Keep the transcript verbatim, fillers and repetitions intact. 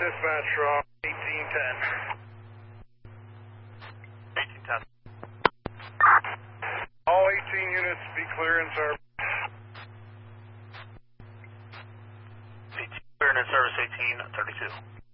dispatch from eighteen ten. eighteen ten. All eighteen units be clear in service. eighteen clear in service eighteen thirty-two.